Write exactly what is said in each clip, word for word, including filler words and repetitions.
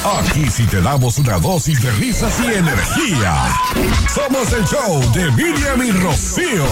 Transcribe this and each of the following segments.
Aquí sí te damos una dosis de risas y energía. Somos el show de Miriam y Rocío.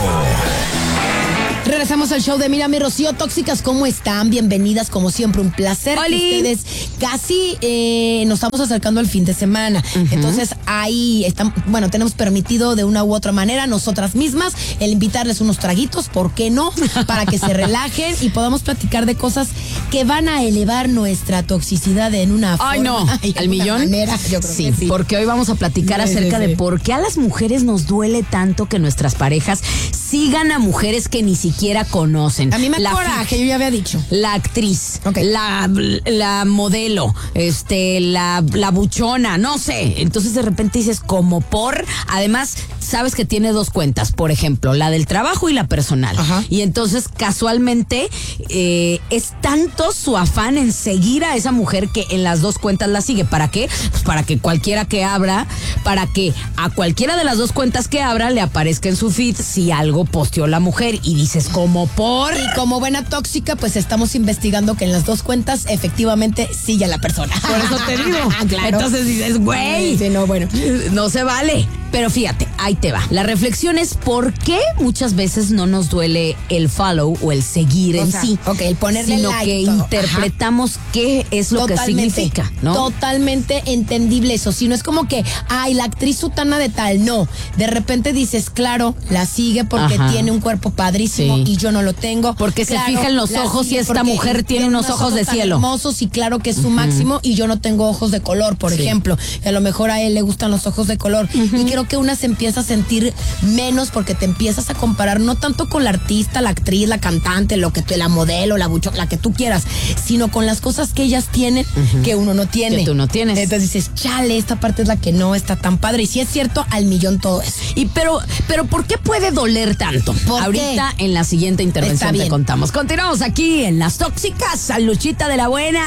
Regresamos al show de Miriam y Rocío. Tóxicas, ¿cómo están? Bienvenidas, como siempre, un placer. ¡Holi! Que ustedes casi eh, nos estamos acercando al fin de semana. Uh-huh. Entonces, ahí estamos, bueno, tenemos permitido de una u otra manera, nosotras mismas, el invitarles unos traguitos, ¿por qué no? Para que se relajen y podamos platicar de cosas que van a elevar nuestra toxicidad en una forma. Ay, no, ay, al millón. Manera, yo creo sí, que sí, porque hoy vamos a platicar sí, acerca sí, sí. de por qué a las mujeres nos duele tanto que nuestras parejas sigan a mujeres que ni siquiera conocen. A mí me la coraje, yo ya había dicho. La actriz, okay. la, la modelo, este, la, la buchona, no sé. Entonces de repente dices, como por, además, sabes que tiene dos cuentas, por ejemplo, la del trabajo y la personal. Ajá. Y entonces, casualmente, eh, es tanto su afán en seguir a esa mujer que en las dos cuentas la sigue. ¿Para qué? Pues para que cualquiera que abra, para que a cualquiera de las dos cuentas que abra le aparezca en su feed si algo posteó la mujer. Y dices, como por... Y como buena tóxica, pues estamos investigando que en las dos cuentas efectivamente sigue a la persona. Por eso te digo. Claro. Entonces dices, güey, sí, no, bueno. no se vale. Pero fíjate, ahí te va. La reflexión es por qué muchas veces no nos duele el follow o el seguir o en sea, sí. Ok, el ponerle sino like, que todo. interpretamos Ajá. qué es lo totalmente, que significa, ¿no? Totalmente entendible eso. Si no es como que, ay, la actriz sutana de tal, no. De repente dices, claro, la sigue porque Ajá. tiene un cuerpo padrísimo sí. y yo no lo tengo. Porque claro, se fija en los ojos y esta mujer tiene unos ojos, ojos de cielo. Hermosos y claro que es su uh-huh. máximo y yo no tengo ojos de color, por sí. ejemplo. Y a lo mejor a él le gustan los ojos de color. Uh-huh. Y creo que una se empieza a sentir menos porque te empiezas a comparar no tanto con la artista, la actriz, la cantante, lo que tú, la modelo, la bucho, la que tú quieras, sino con las cosas que ellas tienen uh-huh. que uno no tiene. Que tú no tienes. Entonces dices, chale, esta parte es la que no está tan padre. Y si es cierto, al millón todo eso. Y pero, pero ¿por qué puede doler tanto? ¿Por Ahorita qué? En la siguiente intervención te contamos. Continuamos aquí en Las Tóxicas, San Luchita de la Buena,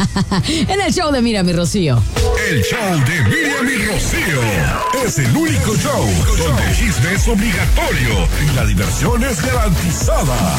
en el show de Miriam y Rocío. El show de Miriam y Rocío es el único show donde el chisme es obligatorio y la diversión es garantizada.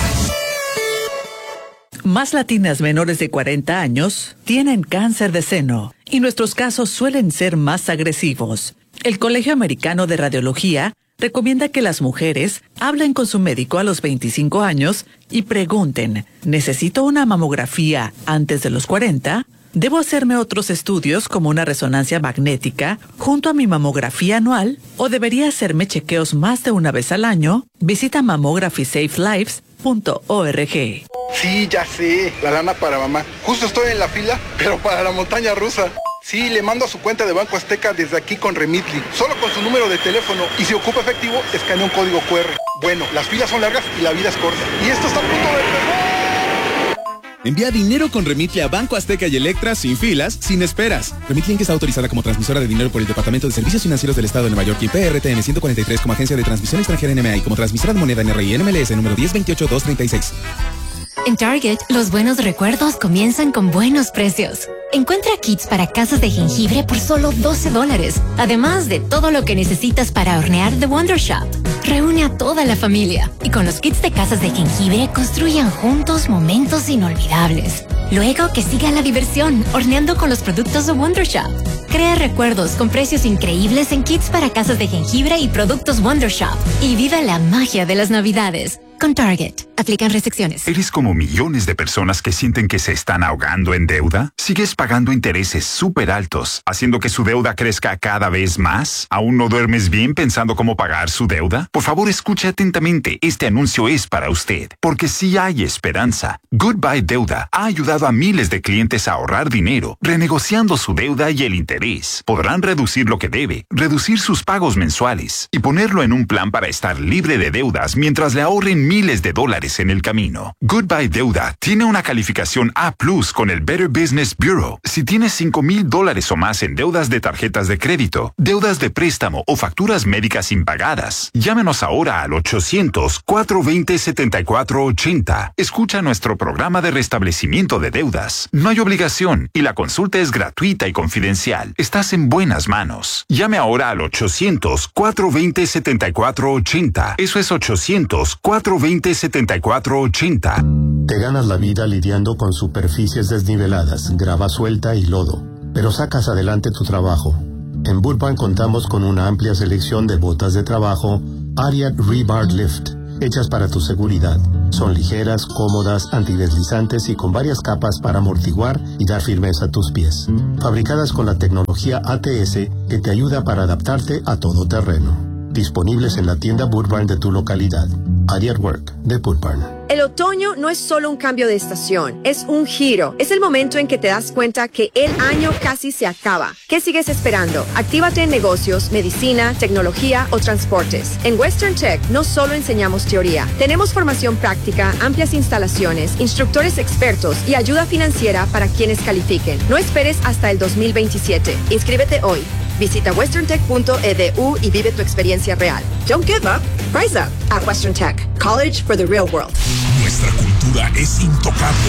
Más latinas menores de cuarenta años tienen cáncer de seno y nuestros casos suelen ser más agresivos. El Colegio Americano de Radiología recomienda que las mujeres hablen con su médico a los veinticinco años y pregunten, ¿necesito una mamografía antes de los cuarenta? ¿Debo hacerme otros estudios como una resonancia magnética junto a mi mamografía anual? ¿O debería hacerme chequeos más de una vez al año? Visita mammography safe lives punto org. Sí, ya sé, la lana para mamá. Justo estoy en la fila, pero para la montaña rusa. Sí, le mando a su cuenta de Banco Azteca desde aquí con Remitly, solo con su número de teléfono. Y si ocupa efectivo, escanea un código cu erre. Bueno, las filas son largas y la vida es corta. Y esto está a punto de empezar. Envía dinero con Remitly a Banco Azteca y Electra sin filas, sin esperas. Remitly Inc está autorizada como transmisora de dinero por el Departamento de Servicios Financieros del Estado de Nueva York y P R T N ciento cuarenta y tres como agencia de transmisión extranjera N M A y como transmisora de moneda N R I N M L S número diez veintiocho dos treinta y seis. En Target, los buenos recuerdos comienzan con buenos precios. Encuentra kits para casas de jengibre por solo doce dólares, además de todo lo que necesitas para hornear The Wonder Shop. Reúne a toda la familia y con los kits de casas de jengibre construyan juntos momentos inolvidables. Luego que siga la diversión horneando con los productos de Wonder Shop. Crea recuerdos con precios increíbles en kits para casas de jengibre y productos Wonder Shop. Y viva la magia de las Navidades. Con Target. Aplican restricciones. ¿Eres como millones de personas que sienten que se están ahogando en deuda? ¿Sigues pagando intereses súper altos, haciendo que su deuda crezca cada vez más? ¿Aún no duermes bien pensando cómo pagar su deuda? Por favor, escuche atentamente. Este anuncio es para usted, porque sí hay esperanza. Goodbye Deuda ha ayudado a miles de clientes a ahorrar dinero, renegociando su deuda y el interés. Podrán reducir lo que debe, reducir sus pagos mensuales y ponerlo en un plan para estar libre de deudas mientras le ahorren miles de dólares en el camino. Goodbye Deuda tiene una calificación A plus con el Better Business Bureau. Si tienes cinco mil dólares o más en deudas de tarjetas de crédito, deudas de préstamo o facturas médicas impagadas, llámenos ahora al ochocientos, cuatrocientos veinte, setenta y cuatro ochenta. Escucha nuestro programa de restablecimiento de deudas. No hay obligación y la consulta es gratuita y confidencial. Estás en buenas manos. Llame ahora al ochocientos, cuatrocientos veinte, setenta y cuatro ochenta. Eso es ochocientos, cuatrocientos veinte, setenta y cuatro ochenta. Te ganas la vida lidiando con superficies desniveladas, grava suelta y lodo. pero sacas adelante tu trabajo. En Boot Barn contamos con una amplia selección de botas de trabajo Ariat Rebar Lift, hechas para tu seguridad. Son ligeras, cómodas, antideslizantes y con varias capas para amortiguar y dar firmeza a tus pies. Fabricadas con la tecnología A T S que te ayuda para adaptarte a todo terreno. Disponibles en la tienda Boot Barn de tu localidad. Ariat Work de Boot Barn. El otoño no es solo un cambio de estación, es un giro. Es el momento en que te das cuenta que el año casi se acaba. ¿Qué sigues esperando? Actívate en negocios, medicina, tecnología o transportes. En Western Tech no solo enseñamos teoría. Tenemos formación práctica, amplias instalaciones, instructores expertos y ayuda financiera para quienes califiquen. No esperes hasta el dos mil veintisiete. Inscríbete hoy. Visita western tech punto e d u y vive tu experiencia real. Don't give up. Rise up at Western Tech. College for the real world. Nuestra cultura es intocable.